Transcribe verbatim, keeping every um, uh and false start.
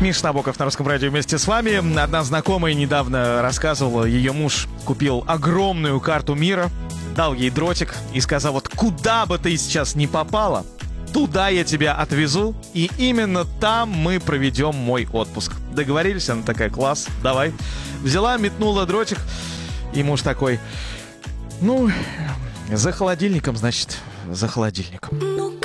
Миша Набоков на Русском радио вместе с вами. Одна знакомая недавно рассказывала, ее муж купил огромную карту мира, дал ей дротик и сказал: вот куда бы ты сейчас ни попала, туда я тебя отвезу, и именно там мы проведем мой отпуск. Договорились? Она такая: класс, давай. Взяла, метнула дротик, и муж такой: ну, за холодильником, значит, за холодильником.